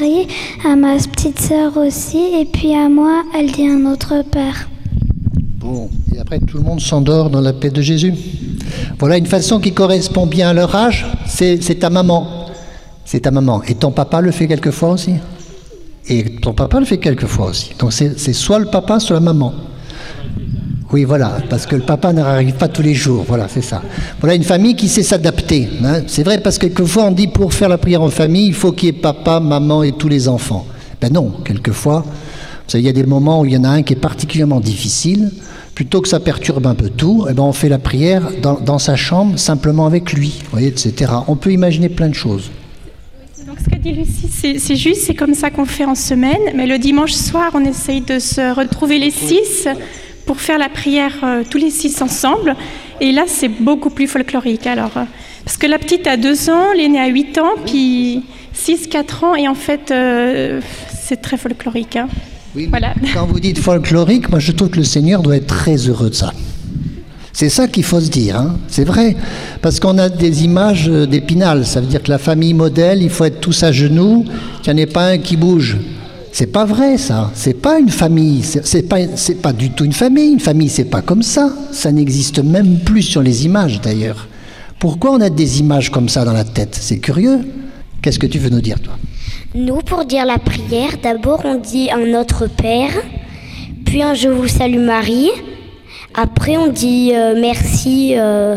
Oui, à ma petite sœur aussi, et puis à moi, elle dit un autre père. Bon, et après tout le monde s'endort dans la paix de Jésus. Voilà une façon qui correspond bien à leur âge, c'est ta maman. C'est ta maman. Et ton papa le fait quelquefois aussi. Et ton papa le fait quelquefois aussi. Donc c'est soit le papa, soit la maman. Oui, voilà, parce que le papa n'arrive pas tous les jours, voilà, c'est ça. Voilà une famille qui sait s'adapter. Hein. C'est vrai, parce que quelquefois on dit pour faire la prière en famille, il faut qu'il y ait papa, maman et tous les enfants. Ben non, quelquefois, vous savez, il y a des moments où il y en a un qui est particulièrement difficile. Plutôt que ça perturbe un peu tout, eh ben on fait la prière dans sa chambre, simplement avec lui, vous voyez, etc. On peut imaginer plein de choses. Donc ce qu'a dit Lucie, c'est juste, c'est comme ça qu'on fait en semaine, mais le dimanche soir, on essaye de se retrouver les 6 pour faire la prière tous les 6 ensemble. Et là, c'est beaucoup plus folklorique. Alors, parce que la petite a 2 ans, l'aînée a 8 ans, puis 6, 4 ans, et en fait, c'est très folklorique. Hein. Oui, voilà. Quand vous dites folklorique, moi je trouve que le Seigneur doit être très heureux de ça. C'est ça qu'il faut se dire, hein. C'est vrai, parce qu'on a des images d'Épinal, ça veut dire que la famille modèle, il faut être tous à genoux, qu'il n'y en ait pas un qui bouge. C'est pas vrai ça, c'est pas une famille, c'est pas du tout une famille c'est pas comme ça, ça n'existe même plus sur les images d'ailleurs. Pourquoi on a des images comme ça dans la tête? C'est curieux. Qu'est-ce que tu veux nous dire toi? Nous, pour dire la prière, d'abord on dit un Notre Père, puis un Je vous salue Marie. Après on dit merci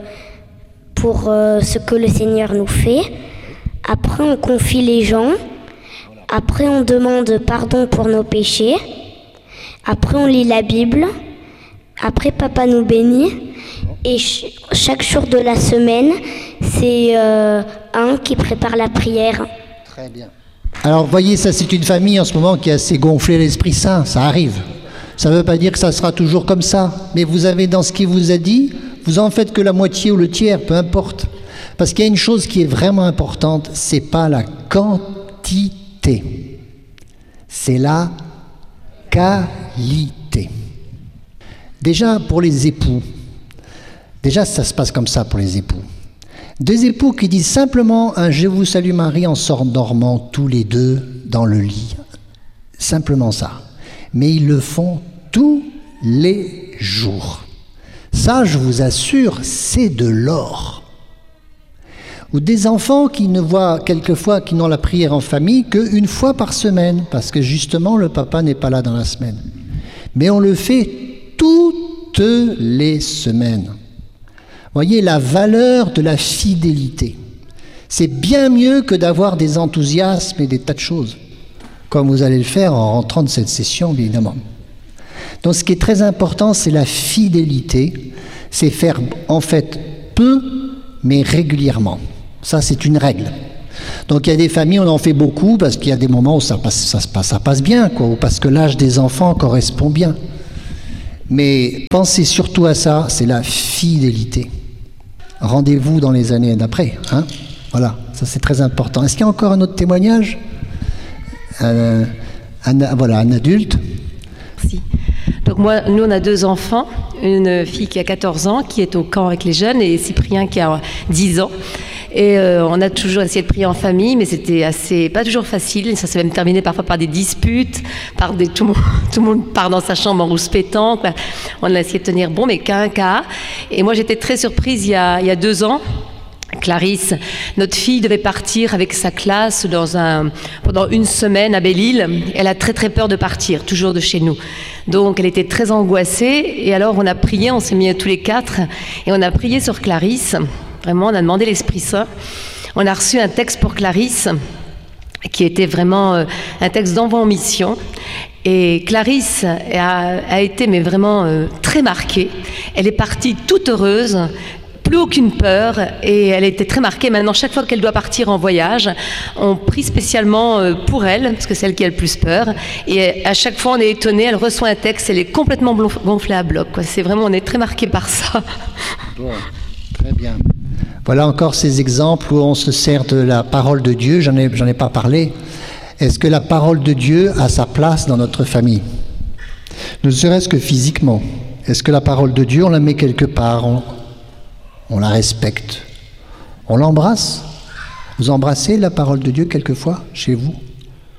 pour ce que le Seigneur nous fait. Après on confie les gens. Après on demande pardon pour nos péchés. Après on lit la Bible. Après Papa nous bénit. Et chaque jour de la semaine, c'est un qui prépare la prière. Très bien. Alors, vous voyez, ça c'est une famille en ce moment qui a assez gonflé l'Esprit Saint, ça arrive. Ça ne veut pas dire que ça sera toujours comme ça, mais vous avez dans ce qu'il vous a dit, vous en faites que la moitié ou le tiers, peu importe. Parce qu'il y a une chose qui est vraiment importante, c'est pas la quantité, c'est la qualité. Déjà pour les époux, déjà ça se passe comme ça pour les époux. Des époux qui disent simplement un « Je vous salue Marie » en s'endormant tous les deux dans le lit. Simplement ça. Mais ils le font tous les jours. Ça, je vous assure, c'est de l'or. Ou des enfants qui ne voient quelquefois, qui n'ont la prière en famille qu'une fois par semaine, parce que justement le papa n'est pas là dans la semaine. Mais on le fait toutes les semaines. Voyez la valeur de la fidélité. C'est bien mieux que d'avoir des enthousiasmes et des tas de choses, comme vous allez le faire en rentrant de cette session, évidemment. Donc ce qui est très important, c'est la fidélité. C'est faire en fait peu, mais régulièrement. Ça, c'est une règle. Donc il y a des familles, on en fait beaucoup, parce qu'il y a des moments où ça passe bien, quoi, ou parce que l'âge des enfants correspond bien. Mais pensez surtout à ça, c'est la fidélité. Rendez-vous dans les années d'après. Hein, voilà, ça c'est très important. Est-ce qu'il y a encore un autre témoignage? Voilà, un adulte. Merci. Donc nous on a 2 enfants, une fille qui a 14 ans, qui est au camp avec les jeunes, et Cyprien qui a 10 ans. Et on a toujours essayé de prier en famille, mais c'était pas toujours facile. Et ça s'est même terminé parfois par des disputes, tout le monde part dans sa chambre en rouspétant. On a essayé de tenir bon, mais qu'un cas. Et moi, j'étais très surprise il y a 2 ans. Clarisse, notre fille, devait partir avec sa classe pendant une semaine à Belle-Île. Elle a très très peur de partir, toujours de chez nous. Donc elle était très angoissée. Et alors on a prié, on s'est mis tous les 4 et on a prié sur Clarisse. Vraiment, on a demandé l'Esprit Saint. On a reçu un texte pour Clarisse qui était vraiment un texte d'envoi en mission. Et Clarisse a été mais vraiment très marquée. Elle est partie toute heureuse, plus aucune peur, et elle était très marquée. Maintenant, chaque fois qu'elle doit partir en voyage, on prie spécialement pour elle, parce que c'est elle qui a le plus peur. Et à chaque fois, on est étonné, elle reçoit un texte, elle est complètement gonflée à bloc, quoi. C'est vraiment, on est très marqué par ça. Bon, très bien. Voilà encore ces exemples où on se sert de la parole de Dieu. J'en ai pas parlé. Est-ce que la parole de Dieu a sa place dans notre famille? Ne serait-ce que physiquement. Est-ce que la parole de Dieu, on la met quelque part, on la respecte, on l'embrasse? Vous embrassez la parole de Dieu quelquefois chez vous?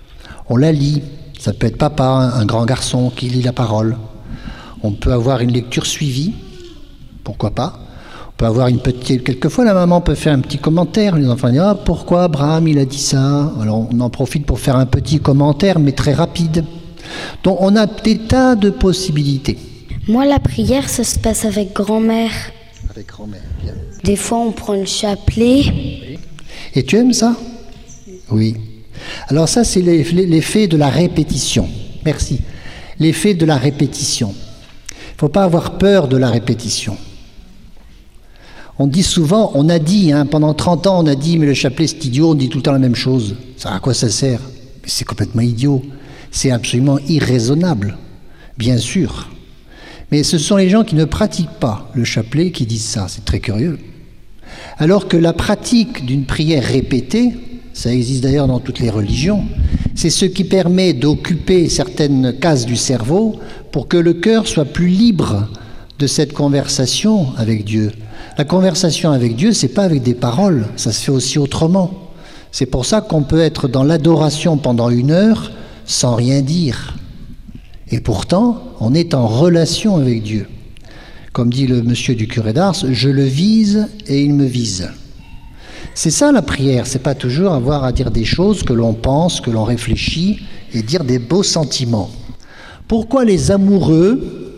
On la lit. Ça peut être papa, un grand garçon qui lit la parole. On peut avoir une lecture suivie, pourquoi pas. On peut avoir une petite... Quelquefois, la maman peut faire un petit commentaire. Les enfants disent « Ah, pourquoi Abraham, il a dit ça ?» Alors, on en profite pour faire un petit commentaire, mais très rapide. Donc, on a des tas de possibilités. Moi, la prière, ça se passe avec grand-mère. Avec grand-mère, bien. Des fois, on prend le chapelet. Oui. Et tu aimes ça? Oui. Alors ça, c'est l'effet de la répétition. Merci. L'effet de la répétition. Il ne faut pas avoir peur de la répétition. On dit souvent, on a dit, pendant 30 ans, on a dit, mais le chapelet c'est idiot, on dit tout le temps la même chose. À quoi ça sert? Mais c'est complètement idiot. C'est absolument irraisonnable, bien sûr. Mais ce sont les gens qui ne pratiquent pas le chapelet qui disent ça. C'est très curieux. Alors que la pratique d'une prière répétée, ça existe d'ailleurs dans toutes les religions, c'est ce qui permet d'occuper certaines cases du cerveau pour que le cœur soit plus libre de cette conversation avec Dieu. La conversation avec Dieu, c'est pas avec des paroles, ça se fait aussi autrement. C'est pour ça qu'on peut être dans l'adoration pendant 1 heure sans rien dire. Et pourtant, on est en relation avec Dieu. Comme dit le monsieur du curé d'Ars, je le vise et il me vise. C'est ça la prière, c'est pas toujours avoir à dire des choses que l'on pense, que l'on réfléchit et dire des beaux sentiments. Pourquoi les amoureux,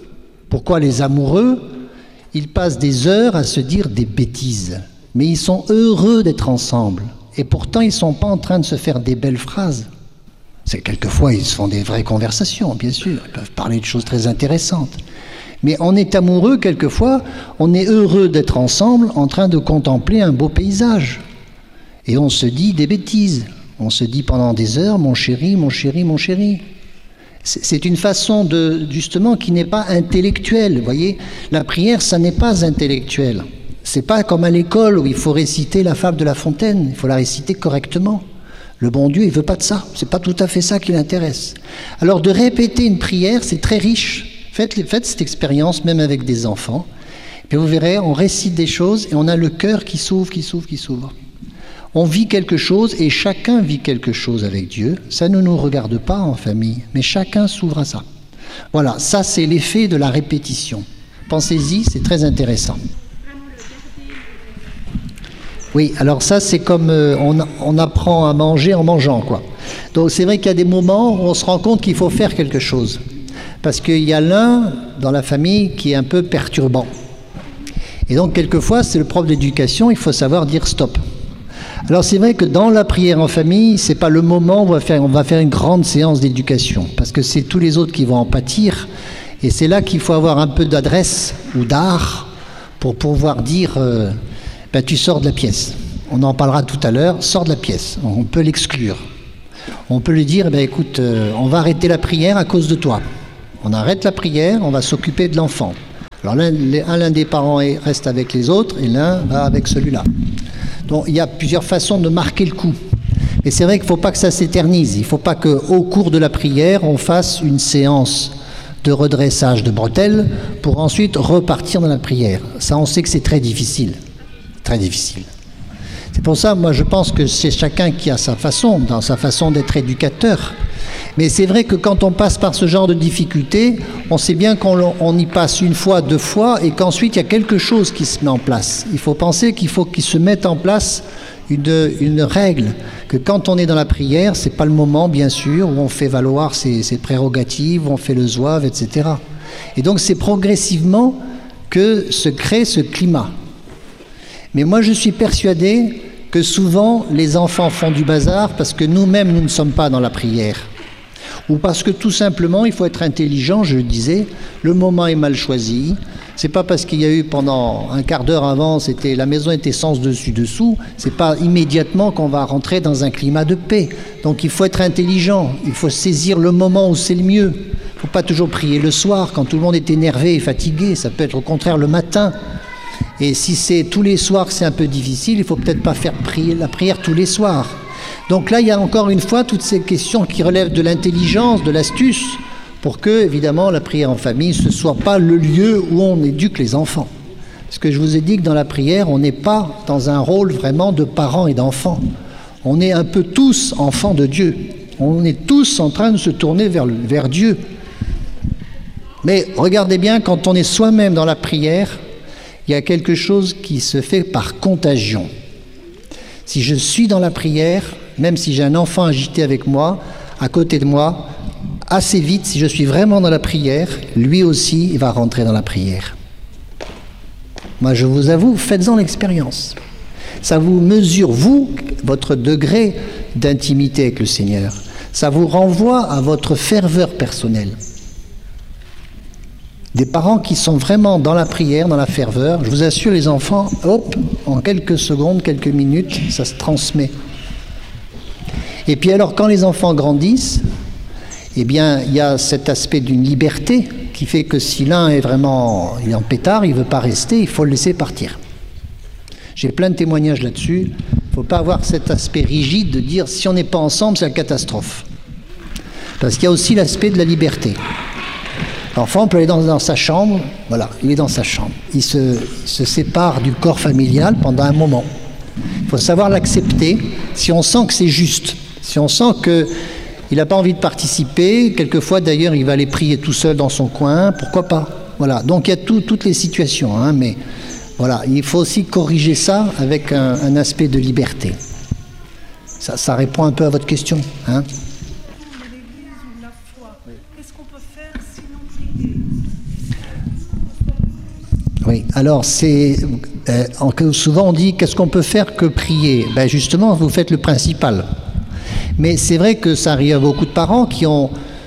ils passent des heures à se dire des bêtises, mais ils sont heureux d'être ensemble et pourtant ils ne sont pas en train de se faire des belles phrases. C'est quelquefois ils se font des vraies conversations, bien sûr, ils peuvent parler de choses très intéressantes. Mais on est amoureux, quelquefois, on est heureux d'être ensemble en train de contempler un beau paysage. Et on se dit des bêtises. On se dit pendant des heures, mon chéri, mon chéri, mon chéri. C'est une façon justement, qui n'est pas intellectuelle. Vous voyez, la prière, ça n'est pas intellectuel. C'est pas comme à l'école où il faut réciter la fable de La Fontaine. Il faut la réciter correctement. Le bon Dieu, il veut pas de ça. C'est pas tout à fait ça qui l'intéresse. Alors, de répéter une prière, c'est très riche. Faites cette expérience, même avec des enfants. Puis vous verrez, on récite des choses et on a le cœur qui s'ouvre, qui s'ouvre, qui s'ouvre. On vit quelque chose et chacun vit quelque chose avec Dieu. Ça ne nous regarde pas en famille, mais chacun s'ouvre à ça. Voilà, ça c'est l'effet de la répétition. Pensez-y, c'est très intéressant. Oui, alors ça c'est comme on apprend à manger en mangeant, quoi. Donc c'est vrai qu'il y a des moments où on se rend compte qu'il faut faire quelque chose. Parce qu'il y a l'un dans la famille qui est un peu perturbant. Et donc, quelquefois, c'est le prof d'éducation, il faut savoir dire stop. Alors, c'est vrai que dans la prière en famille, c'est pas le moment où on va faire une grande séance d'éducation, parce que c'est tous les autres qui vont en pâtir. Et c'est là qu'il faut avoir un peu d'adresse ou d'art pour pouvoir dire tu sors de la pièce. On en parlera tout à l'heure, sors de la pièce. On peut l'exclure. On peut lui dire écoute, on va arrêter la prière à cause de toi. On arrête la prière, on va s'occuper de l'enfant. Alors l'un des parents reste avec les autres et l'un va avec celui-là. Donc il y a plusieurs façons de marquer le coup. Et c'est vrai qu'il ne faut pas que ça s'éternise. Il ne faut pas qu'au cours de la prière, on fasse une séance de redressage de bretelles pour ensuite repartir dans la prière. Ça, on sait que c'est très difficile. Très difficile. C'est pour ça, moi, je pense que c'est chacun qui a sa façon, dans sa façon d'être éducateur. Mais c'est vrai que quand on passe par ce genre de difficultés, on sait bien qu'on y passe 1 fois, 2 fois, et qu'ensuite il y a quelque chose qui se met en place. Il faut penser qu'il faut qu'il se mette en place une règle, que quand on est dans la prière, c'est pas le moment, bien sûr, où on fait valoir ses prérogatives, où on fait le zouave, etc. Et donc c'est progressivement que se crée ce climat. Mais moi je suis persuadé que souvent les enfants font du bazar parce que nous-mêmes nous ne sommes pas dans la prière. Ou parce que tout simplement il faut être intelligent, je le disais, le moment est mal choisi. C'est pas parce qu'il y a eu pendant un quart d'heure avant, la maison était sens dessus dessous, c'est pas immédiatement qu'on va rentrer dans un climat de paix. Donc il faut être intelligent, il faut saisir le moment où c'est le mieux. Il ne faut pas toujours prier le soir quand tout le monde est énervé et fatigué, ça peut être au contraire le matin. Et si c'est tous les soirs que c'est un peu difficile, il ne faut peut-être pas faire la prière tous les soirs. Donc là, il y a encore une fois toutes ces questions qui relèvent de l'intelligence, de l'astuce, pour que, évidemment, la prière en famille, ce ne soit pas le lieu où on éduque les enfants. Parce que je vous ai dit que dans la prière, on n'est pas dans un rôle vraiment de parents et d'enfants. On est un peu tous enfants de Dieu. On est tous en train de se tourner vers Dieu. Mais regardez bien, quand on est soi-même dans la prière, il y a quelque chose qui se fait par contagion. Si je suis dans la prière, même si j'ai un enfant agité avec moi, à côté de moi, assez vite, si je suis vraiment dans la prière, lui aussi, il va rentrer dans la prière. Moi, je vous avoue, faites-en l'expérience. Ça vous mesure, vous, votre degré d'intimité avec le Seigneur. Ça vous renvoie à votre ferveur personnelle. Des parents qui sont vraiment dans la prière, dans la ferveur, je vous assure, les enfants, hop, en quelques secondes, quelques minutes, ça se transmet. Et puis alors, quand les enfants grandissent, eh bien, il y a cet aspect d'une liberté qui fait que si l'un est vraiment il est en pétard, il ne veut pas rester, il faut le laisser partir. J'ai plein de témoignages là-dessus. Il ne faut pas avoir cet aspect rigide de dire si on n'est pas ensemble, c'est la catastrophe. Parce qu'il y a aussi l'aspect de la liberté. L'enfant peut aller dans sa chambre, voilà, il est dans sa chambre. Il se sépare du corps familial pendant un moment. Il faut savoir l'accepter si on sent que c'est juste, si on sent qu'il n'a pas envie de participer, quelquefois d'ailleurs il va aller prier tout seul dans son coin, pourquoi pas. Voilà, donc il y a toutes les situations, hein, mais voilà, il faut aussi corriger ça avec un aspect de liberté. Ça répond un peu à votre question, hein. Oui, alors souvent on dit qu'est-ce qu'on peut faire que prier? Ben justement, vous faites le principal. Mais c'est vrai que ça arrive à beaucoup de parents qui ont...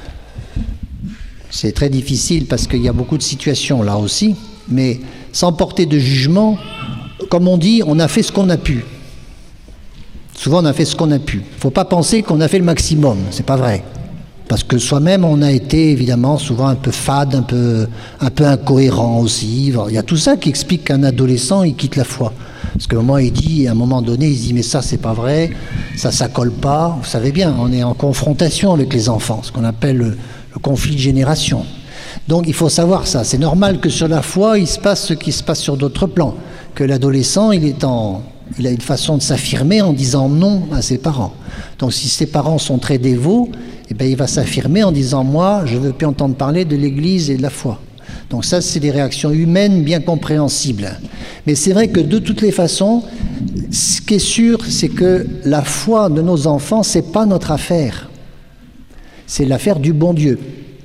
C'est très difficile parce qu'il y a beaucoup de situations là aussi, mais sans porter de jugement, comme on dit, on a fait ce qu'on a pu. Souvent on a fait ce qu'on a pu. Il ne faut pas penser qu'on a fait le maximum, c'est pas vrai. Parce que soi-même, on a été évidemment souvent un peu fade, un peu incohérent aussi. Il y a tout ça qui explique qu'un adolescent, il quitte la foi. Parce qu'à un moment, à un moment donné, il se dit « mais ça, c'est pas vrai, ça colle pas ». Vous savez bien, on est en confrontation avec les enfants, ce qu'on appelle le conflit de génération. Donc il faut savoir ça. C'est normal que sur la foi, il se passe ce qui se passe sur d'autres plans. Que l'adolescent, il a une façon de s'affirmer en disant non à ses parents. Donc si ses parents sont très dévots, eh bien, il va s'affirmer en disant « moi, je ne veux plus entendre parler de l'Église et de la foi ». Donc ça, c'est des réactions humaines bien compréhensibles. Mais c'est vrai que de toutes les façons, ce qui est sûr, c'est que la foi de nos enfants, ce n'est pas notre affaire. C'est l'affaire du bon Dieu.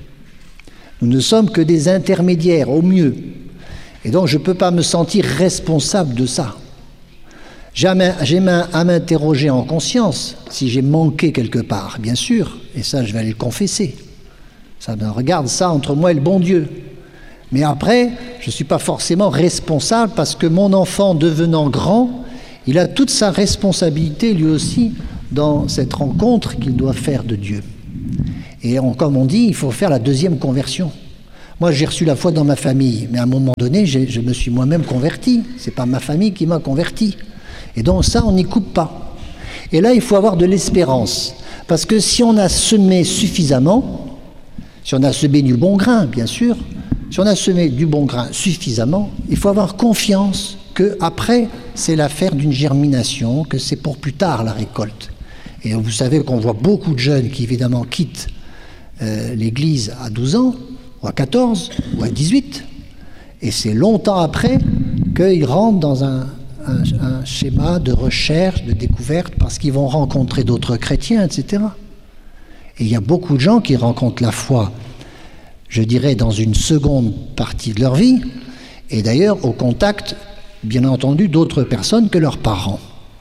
Nous ne sommes que des intermédiaires, au mieux. Et donc, je ne peux pas me sentir responsable de ça. J'ai à m'interroger en conscience si j'ai manqué quelque part, bien sûr, et ça je vais aller le confesser. Ça me regarde ça entre moi et le bon Dieu. Mais après, je ne suis pas forcément responsable parce que mon enfant devenant grand, il a toute sa responsabilité lui aussi dans cette rencontre qu'il doit faire de Dieu. Et comme on dit, il faut faire la deuxième conversion. Moi j'ai reçu la foi dans ma famille, mais à un moment donné, je me suis moi-même converti. C'est pas ma famille qui m'a converti. Et donc ça, on n'y coupe pas. Et là, il faut avoir de l'espérance. Parce que si on a semé suffisamment, si on a semé du bon grain, bien sûr, si on a semé du bon grain suffisamment, il faut avoir confiance qu'après, c'est l'affaire d'une germination, que c'est pour plus tard la récolte. Et vous savez qu'on voit beaucoup de jeunes qui, évidemment, quittent l'Église à 12 ans, ou à 14, ou à 18. Et c'est longtemps après qu'ils rentrent dans un schéma de recherche, de découverte, parce qu'ils vont rencontrer d'autres chrétiens, etc. Et il y a beaucoup de gens qui rencontrent la foi, je dirais, dans une seconde partie de leur vie, et d'ailleurs au contact, bien entendu, d'autres personnes que leurs parents.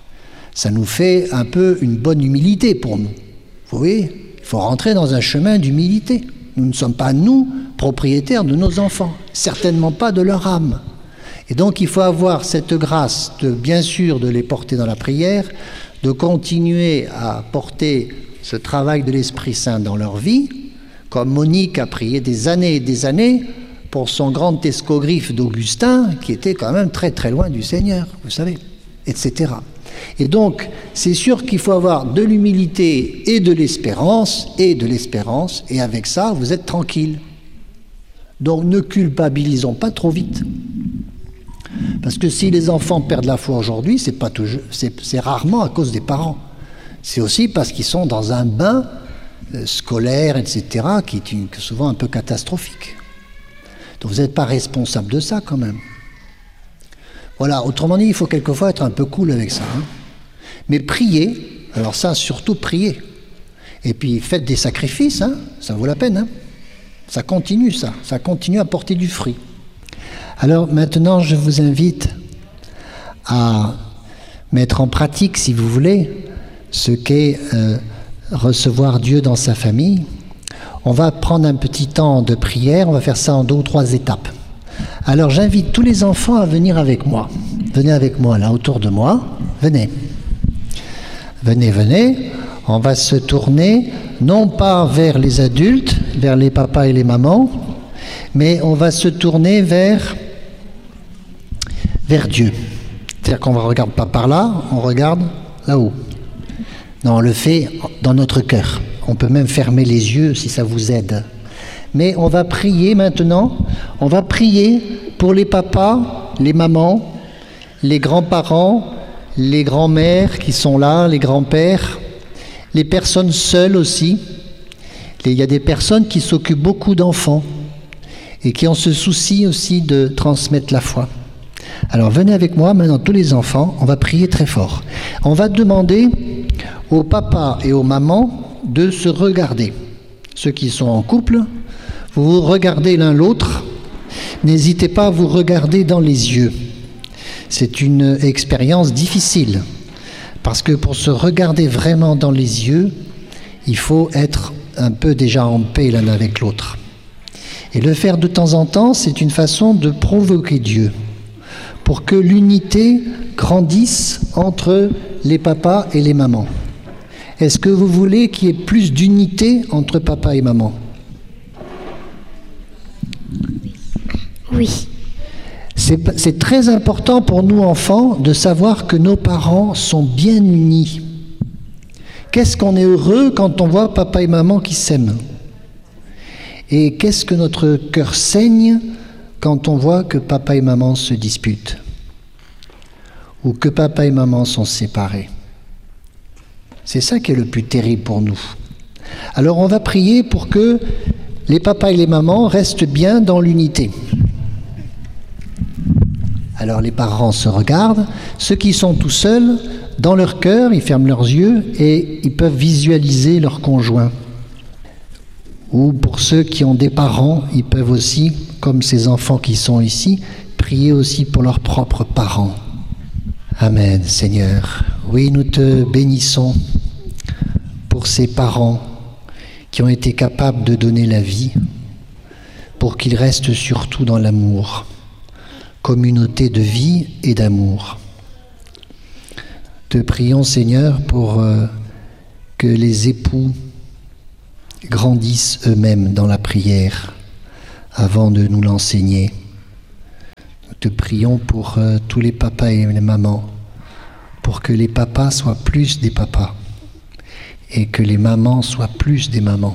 Ça nous fait un peu une bonne humilité pour nous. Vous voyez, il faut rentrer dans un chemin d'humilité. Nous ne sommes pas, nous, propriétaires de nos enfants, certainement pas de leur âme. Et donc il faut avoir cette grâce de, bien sûr, de les porter dans la prière, de continuer à porter ce travail de l'Esprit Saint dans leur vie, comme Monique a prié des années et des années pour son grand escogriffe d'Augustin, qui était quand même très très loin du Seigneur, vous savez, etc. Et donc, c'est sûr qu'il faut avoir de l'humilité et de l'espérance, et avec ça, vous êtes tranquille. Donc ne culpabilisons pas trop vite. Parce que si les enfants perdent la foi aujourd'hui, c'est rarement à cause des parents. C'est aussi parce qu'ils sont dans un bain scolaire, etc., qui est souvent un peu catastrophique. Donc vous n'êtes pas responsable de ça quand même. Voilà, autrement dit, il faut quelquefois être un peu cool avec ça. Hein. Mais priez, alors ça, surtout priez. Et puis faites des sacrifices, hein, ça vaut la peine. Hein. Ça continue à porter du fruit. Alors maintenant, je vous invite à mettre en pratique, si vous voulez, ce qu'est recevoir Dieu dans sa famille. On va prendre un petit temps de prière, on va faire ça en 2 ou 3 étapes. Alors j'invite tous les enfants à venir avec moi. Venez avec moi là, autour de moi. Venez. Venez. On va se tourner, non pas vers les adultes, vers les papas et les mamans, mais on va se tourner vers Dieu. C'est-à-dire qu'on ne regarde pas par là, on regarde là-haut. Non, on le fait dans notre cœur. On peut même fermer les yeux si ça vous aide. Mais on va prier maintenant. On va prier pour les papas, les mamans, les grands-parents, les grands-mères qui sont là, les grands-pères, les personnes seules aussi. Il y a des personnes qui s'occupent beaucoup d'enfants et qui ont ce souci aussi de transmettre la foi. Alors venez avec moi maintenant tous les enfants, on va prier très fort. On va demander aux papas et aux mamans de se regarder. Ceux qui sont en couple, vous vous regardez l'un l'autre. N'hésitez pas à vous regarder dans les yeux. C'est une expérience difficile, parce que pour se regarder vraiment dans les yeux, il faut être un peu déjà en paix l'un avec l'autre. Et le faire de temps en temps, c'est une façon de provoquer Dieu, pour que l'unité grandisse entre les papas et les mamans. Est-ce que vous voulez qu'il y ait plus d'unité entre papa et maman ? Oui. C'est très important pour nous enfants de savoir que nos parents sont bien unis. Qu'est-ce qu'on est heureux quand on voit papa et maman qui s'aiment ? Et qu'est-ce que notre cœur saigne quand on voit que papa et maman se disputent ? Ou que papa et maman sont séparés ? C'est ça qui est le plus terrible pour nous. Alors on va prier pour que les papas et les mamans restent bien dans l'unité. Alors les parents se regardent, ceux qui sont tout seuls, dans leur cœur, ils ferment leurs yeux et ils peuvent visualiser leur conjoint. Ou pour ceux qui ont des parents, ils peuvent aussi, comme ces enfants qui sont ici, prier aussi pour leurs propres parents. Amen, Seigneur. Oui, nous te bénissons pour ces parents qui ont été capables de donner la vie, pour qu'ils restent surtout dans l'amour. Communauté de vie et d'amour. Te prions, Seigneur, pour que les époux grandissent eux-mêmes dans la prière avant de nous l'enseigner. Nous te prions pour tous les papas et les mamans, pour que les papas soient plus des papas et que les mamans soient plus des mamans.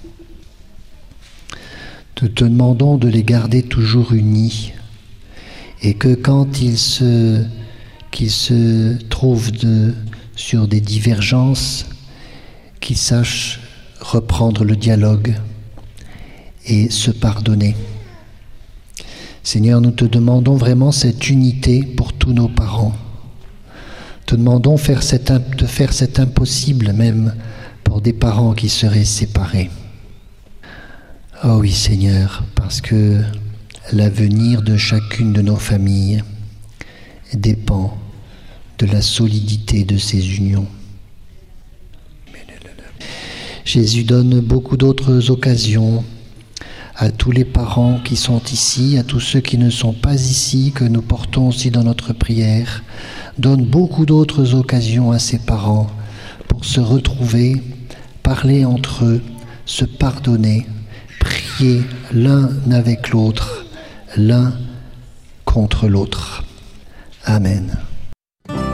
Nous te demandons de les garder toujours unis, et que quand qu'ils se trouvent sur des divergences, qu'ils sachent reprendre le dialogue et se pardonner. Seigneur, nous te demandons vraiment cette unité pour tous nos parents. Te demandons de faire cet impossible même pour des parents qui seraient séparés. Oh oui, Seigneur, parce que l'avenir de chacune de nos familles dépend de la solidité de ces unions. Jésus donne beaucoup d'autres occasions à tous les parents qui sont ici, à tous ceux qui ne sont pas ici, que nous portons aussi dans notre prière. Donne beaucoup d'autres occasions à ces parents pour se retrouver, parler entre eux, se pardonner, prier l'un avec l'autre, l'un contre l'autre. Amen.